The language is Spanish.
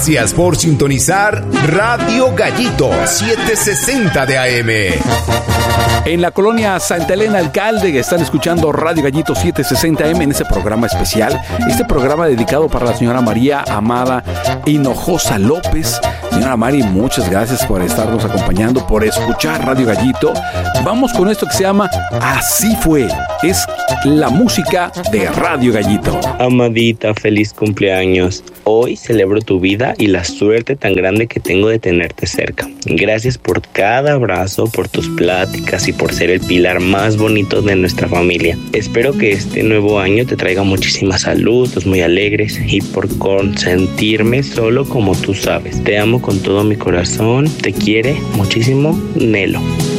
Gracias por sintonizar Radio Gallito 760 de AM. En la colonia Santa Elena Alcalde están escuchando Radio Gallito 760M en ese programa especial. Este programa dedicado para la señora María Amada Hinojosa López. Señora Mari, muchas gracias por estarnos acompañando, por escuchar Radio Gallito. Vamos con esto que se llama Así Fue. Es la música de Radio Gallito. Amadita, feliz cumpleaños. Hoy celebro tu vida y la suerte tan grande que tengo de tenerte cerca. Gracias por cada abrazo, por tus pláticas y por ser el pilar más bonito de nuestra familia. Espero que este nuevo año te traiga muchísima salud, muy alegres y por consentirme solo como tú sabes. Te amo con todo mi corazón. Te quiere muchísimo, Nelo.